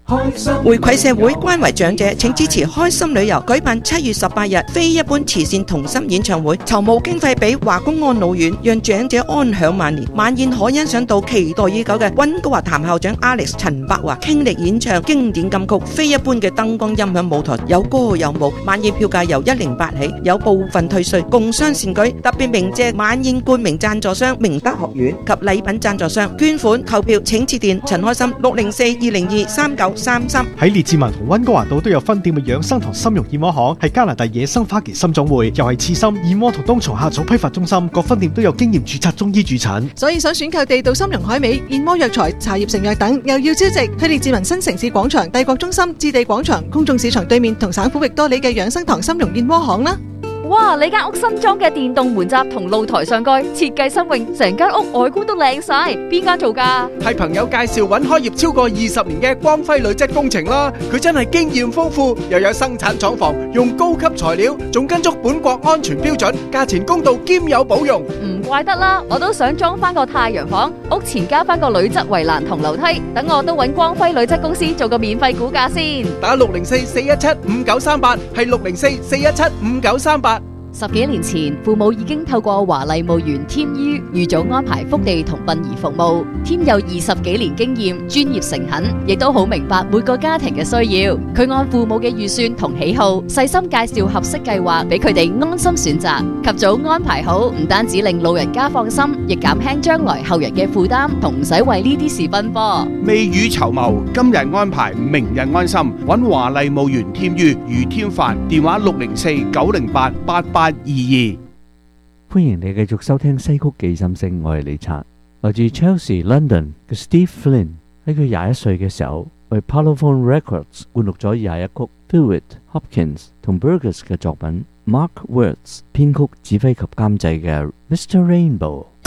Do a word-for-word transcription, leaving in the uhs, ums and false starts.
回饋社會，關懷長者，請支持開心旅遊舉辦七月十八日非一般慈善同心演唱會，籌募經費俾華工安老院，讓長者安享晚年。晚宴可欣賞到期待已久嘅溫哥華譚校長 Alex 陳柏華傾力演唱經典金曲，非一般嘅燈光音響舞台，有歌有舞。晚宴票價由一零八起，有部分退稅，共襄善舉。特別鳴謝晚宴冠名贊助商明德學院及禮品贊助商。捐款購票請致電陳開心六零四二零二三九三三。 喺列治文同溫哥華島都有分店嘅養生堂參茸燕窩行，係加拿大野生花旗參總會，又係刺參燕窩同冬蟲夏草批發中心，各分店都有經驗註冊中醫駐診。 所以想選購地道參茸海味、燕窩藥材、茶葉成藥等，又要招值，去列治文新城市廣場、帝國中心、置地廣場、公眾市場對面同省府域多里嘅養生堂參茸燕窩行啦。 哇！你間屋新裝嘅電動門閘同露台上蓋設計新穎，成間屋外觀都靚晒。邊間做㗎？ 係朋友介紹揾開業超過二十年嘅光輝鋁質工程啦。佢真係經驗豐富，又有生產廠房，用高級材料，仲跟足本國安全標準，價錢公道兼有保用。 唔怪得啦，我都想裝翻個太陽房，屋前加翻個鋁質圍欄同樓梯，等我都揾光輝鋁質公司做個免費估價先。 打六零四四一七五九三八，係六零四四一七五九三八。 十幾年前，父母已經透過華麗墓園添於預早安排福地同殯儀服務。添有二十幾年經驗，專業誠懇，亦都好明白每個家庭嘅需要。佢按父母嘅預算同喜好，細心介紹合適計劃俾佢哋安心選擇。及早安排好，唔單止令老人家放心，亦減輕將來後人嘅負擔，同唔使為呢啲事奔波。 未雨綢繆，今日安排，明日安心。揾華麗墓園添於余添範，電話六零四九零八八八二二。 歡迎你繼續收聽西曲記心聲，我係李察。來自 Chelsea London 嘅 Steve Flynn 喺佢廿一歲嘅時候，為 Parlophone Records 灌錄咗廿一曲 Philwit Hopkins 同 Burgess 嘅作品， Mark Wirtz 編曲指揮及監製嘅 Mister Rainbow。